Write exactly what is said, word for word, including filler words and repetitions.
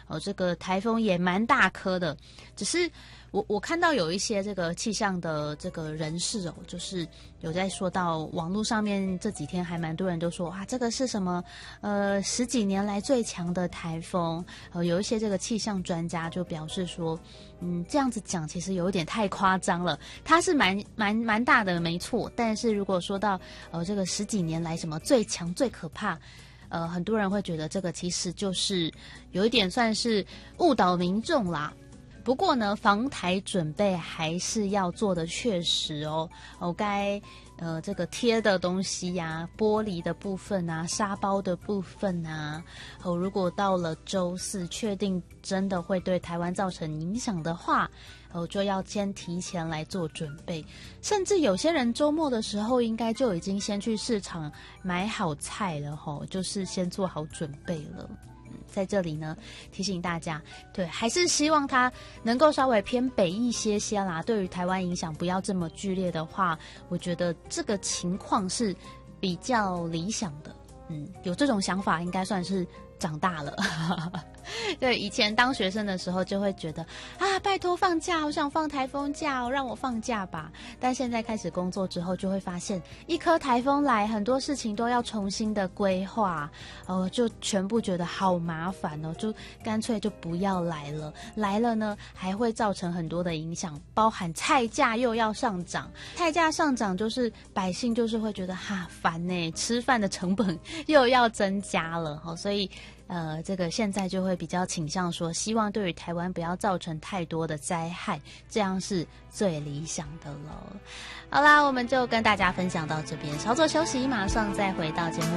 哦，这个台风也蛮大颗的，只是我我看到有一些这个气象的这个人士哦，就是有在说到网络上面这几天还蛮多人都说啊，这个是什么呃十几年来最强的台风，呃有一些这个气象专家就表示说，嗯这样子讲其实有一点太夸张了，它是蛮蛮蛮大的没错，但是如果说到呃这个十几年来什么最强最可怕。呃，很多人会觉得这个其实就是有一点算是误导民众啦。不过呢，防台准备还是要做的确实哦。哦，该呃这个贴的东西呀、啊，玻璃的部分啊，沙包的部分啊，哦，如果到了周四确定真的会对台湾造成影响的话。哦，就要先提前来做准备，甚至有些人周末的时候应该就已经先去市场买好菜了吼，就是先做好准备了。嗯，在这里呢，提醒大家，对，还是希望它能够稍微偏北一些些啦。对于台湾影响不要这么剧烈的话，我觉得这个情况是比较理想的。嗯，有这种想法应该算是长大了。对，以前当学生的时候就会觉得啊，拜托放假，我想放台风假哦，让我放假吧。但现在开始工作之后，就会发现一颗台风来，很多事情都要重新的规划，哦，就全部觉得好麻烦哦，就干脆就不要来了。来了呢，还会造成很多的影响，包含菜价又要上涨，菜价上涨就是百姓就是会觉得哈烦呢，吃饭的成本又要增加了，哦，所以。呃，这个现在就会比较倾向说，希望对于台湾不要造成太多的灾害，这样是最理想的了。好啦，我们就跟大家分享到这边，稍作休息，马上再回到节目。